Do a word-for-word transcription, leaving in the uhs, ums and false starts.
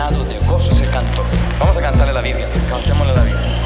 llenado de gozo ese canto. Vamos a cantarle a la Virgen, cantémosle a la Virgen.